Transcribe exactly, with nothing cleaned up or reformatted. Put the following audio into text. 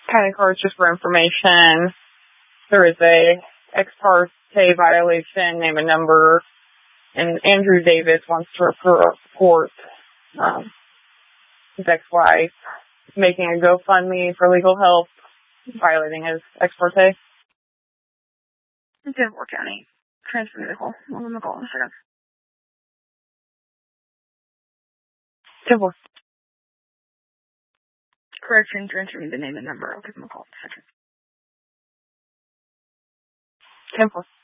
County cards just for information. There is a ex parte violation, name and number, and Andrew Davis wants to report um, his ex-wife making a GoFundMe for legal help, violating his ex parte. Denver County. Transfer medical. I'll give him a call in a second. Temple. Correction, transfer me the name and number. I'll give him a call in a second. Temple.